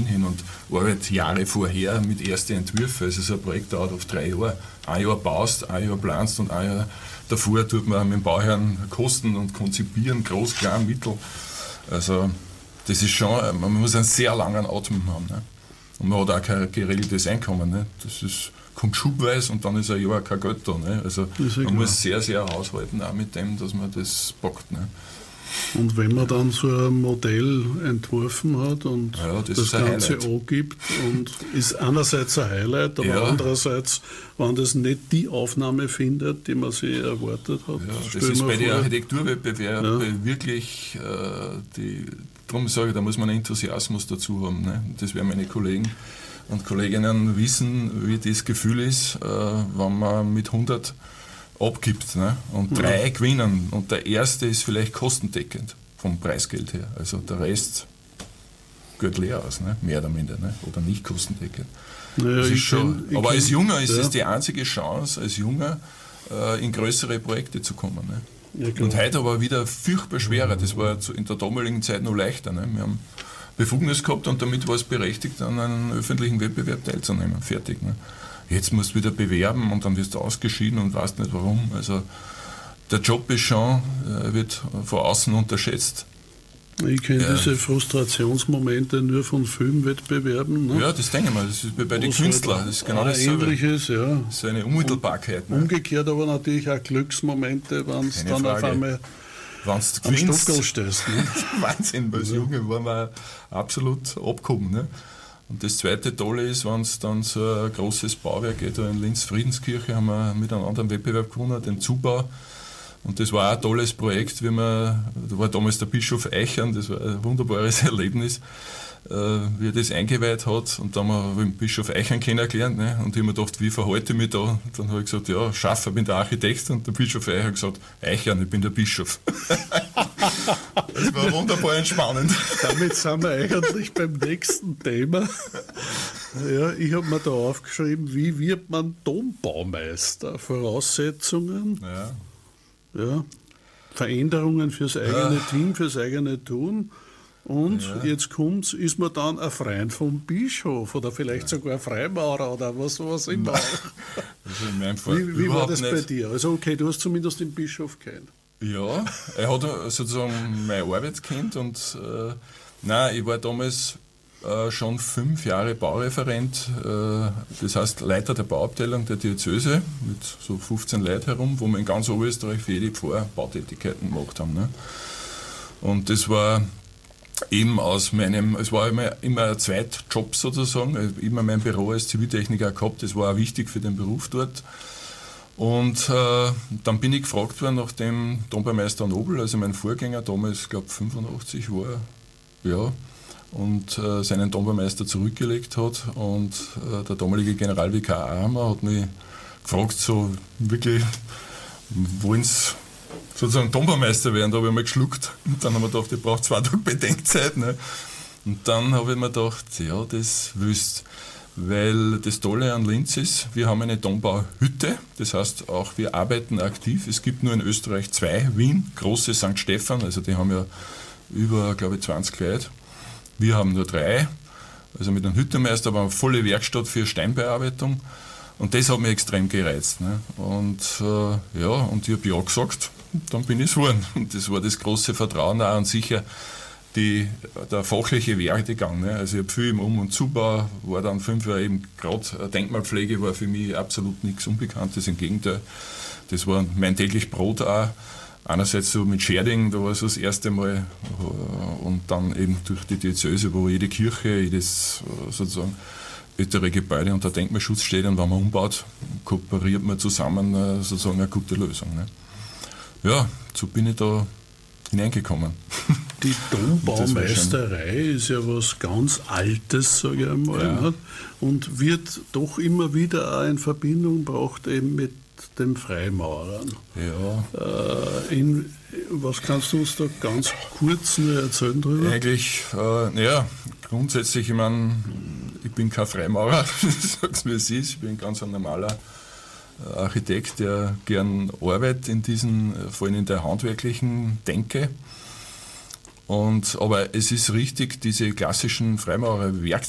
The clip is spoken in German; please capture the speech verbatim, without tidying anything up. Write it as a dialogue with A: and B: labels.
A: Wien hin und arbeite Jahre vorher mit ersten Entwürfen. Also so ein Projekt dauert oft drei Jahre. Ein Jahr baust, ein Jahr planst und ein Jahr davor tut man mit dem Bauherrn kosten und konzipieren, groß, klein, mittel. Also das ist schon, man muss einen sehr langen Atem haben. Ne? Und man hat auch kein geregeltes Einkommen. Ne? Das ist, kommt schubweise und dann ist ein Jahr kein Geld da. Ne? Also man klar. muss sehr, sehr haushalten auch mit dem, dass man das packt. Ne?
B: Und wenn man dann so ein Modell entworfen hat und
A: ja, das,
B: das Ganze angibt, und ist einerseits ein Highlight, aber ja. andererseits, wenn das nicht die Aufnahme findet, die man sich erwartet hat.
A: Ja, das ist bei den Architekturwettbewerben ja. wirklich, äh, die, darum sage ich, da muss man einen Enthusiasmus dazu haben. Ne? Das werden meine Kollegen und Kolleginnen wissen, wie das Gefühl ist, äh, wenn man mit hundert abgibt, ne? Und drei ja. gewinnen und der erste ist vielleicht kostendeckend vom Preisgeld her. Also der Rest geht leer aus, ne? Mehr oder minder, ne? Oder nicht kostendeckend.
B: Naja,
A: das ist
B: ich
A: schon,
B: kenn,
A: aber als
B: kenn,
A: Junger ist
B: ja.
A: es die einzige Chance, als Junger äh, in größere Projekte zu kommen. Ne?
B: Ja,
A: und heute aber wieder furchtbar schwerer. Das war in der damaligen Zeit noch leichter. Ne? Wir haben Befugnis gehabt und damit war es berechtigt, an einem öffentlichen Wettbewerb teilzunehmen. Fertig. Ne? Jetzt musst du wieder bewerben und dann wirst du ausgeschieden und weißt nicht warum. Also der Job ist schon, äh, wird von außen unterschätzt.
B: Ich kenne
A: ja.
B: diese Frustrationsmomente nur von Filmwettbewerben. Ne?
A: Ja, das denke ich mal. Das ist bei den Künstlern. Das ist genau dasselbe.
B: Ähnliches, ja.
A: Das ist eine Unmittelbarkeit.
B: Ne? Umgekehrt aber natürlich auch Glücksmomente, wenn es dann
A: Frage.
B: auf einmal
A: am
B: Stockerl stehst. Ne?
A: Wahnsinn, als Junge waren wir absolut abgehoben. Ne? Und das zweite Tolle ist, wenn es dann so ein großes Bauwerk geht, da in Linz Friedenskirche haben wir mit einem anderen Wettbewerb gewonnen, den Zubau. Und das war auch ein tolles Projekt, wie man, da war damals der Bischof Eichern, das war ein wunderbares Erlebnis, äh, wie er das eingeweiht hat. Und dann haben wir den Bischof Eichern kennengelernt. Ne? Und ich habe mir gedacht, wie verhalte ich mich da? Und dann habe ich gesagt, ja, Schaffer, ich bin der Architekt. Und der Bischof Eichern hat gesagt, Eichern, ich bin der Bischof. Das war wunderbar entspannend.
B: Damit sind wir eigentlich beim nächsten Thema. Ja, ich habe mir da aufgeschrieben, wie wird man Dombaumeister? Voraussetzungen,
A: ja.
B: Ja, Veränderungen fürs eigene
A: ja.
B: Team, fürs eigene Tun. Und
A: ja.
B: jetzt kommt's, ist man dann ein Freund vom Bischof oder vielleicht ja. sogar ein Freimaurer oder was, was immer.
A: Also in meinem Fall
B: wie wie war das
A: nicht.
B: bei dir? Also okay, du hast zumindest den Bischof kennt.
A: Ja, er hat sozusagen meine Arbeit kennt und äh, nein, ich war damals äh, schon fünf Jahre Baureferent, äh, das heißt Leiter der Bauabteilung der Diözese mit so fünfzehn Leuten herum, wo wir in ganz Oberösterreich für jede Pfarr Bautätigkeiten gemacht haben. Ne? Und das war eben aus meinem, es war immer, immer ein Zweitjob sozusagen, ich habe immer mein Büro als Ziviltechniker gehabt, das war auch wichtig für den Beruf dort. Und äh, dann bin ich gefragt worden nach dem Dombaumeister Nobel, also mein Vorgänger damals, ich glaube fünfundachtzig war, ja, und äh, seinen Dombaumeister zurückgelegt hat. Und äh, der damalige Generalvikar Ahammer hat mich gefragt, so wirklich, wollen Sie sozusagen Dombaumeister werden? Da habe ich mal geschluckt. Und dann haben wir gedacht, ich brauche zwei Tage Bedenkzeit. Ne? Und dann habe ich mir gedacht, ja, das willst du. Weil das Tolle an Linz ist, wir haben eine Dombauhütte, das heißt auch wir arbeiten aktiv. Es gibt nur in Österreich zwei, Wien, große Sankt Stephan, also die haben ja über, glaube ich, zwanzig Leute. Wir haben nur drei, also mit einem Hüttenmeister, aber eine volle Werkstatt für Steinbearbeitung. Und das hat mich extrem gereizt. Ne? Und äh, ja, und ich habe ja gesagt, dann bin ich es geworden. Und das war das große Vertrauen auch, und sicher Die, der fachliche Werdegang. Ne? Also ich habe viel im Um- und Zubau, war dann fünf Jahre eben gerade Denkmalpflege, war für mich absolut nichts Unbekanntes, im Gegenteil. Das war mein täglich Brot auch. Einerseits so mit Scherding, da war so das erste Mal, und dann eben durch die Diözese, wo jede Kirche, jedes sozusagen ältere Gebäude unter Denkmalschutz steht, und wenn man umbaut, kooperiert man zusammen sozusagen eine gute Lösung. Ne? Ja, so bin ich da hineingekommen.
B: Die Dombaumeisterei ist ja was ganz Altes, sage ich einmal, ja. Und wird doch immer wieder auch in Verbindung gebracht eben mit den Freimaurern.
A: Ja.
B: Äh, in, was kannst du uns da ganz kurz nur erzählen drüber?
A: Eigentlich, äh, ja, grundsätzlich, ich meine, ich bin kein Freimaurer, ich sag's mir, es ist, ich bin ganz ein normaler Architekt, der gern arbeitet in diesen, vor allem in der handwerklichen Denke. Und, aber es ist richtig, diese klassischen Freimaurerwerkzeuge,